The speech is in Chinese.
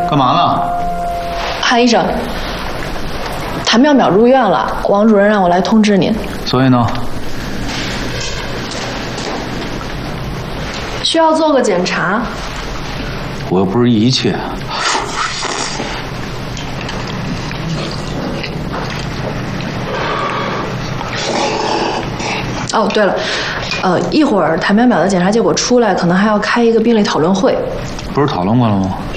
干嘛呢？ 韩医生，谭淼淼入院了，王主任让我来通知您。 所以呢？ 需要做个检查。 我又不是一切。 哦，对了，一会儿谭淼淼的检查结果出来，可能还要开一个病例讨论会。 不是讨论过了吗？